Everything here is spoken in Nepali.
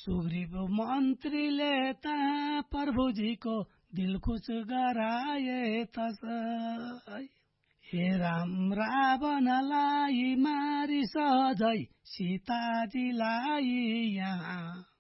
सुग्रीव मन्त्रीले त प्रभुजीको दिल खुस गराए तसै। हे राम रावणलाई मारी सहजै सीताजीलाई यहाँ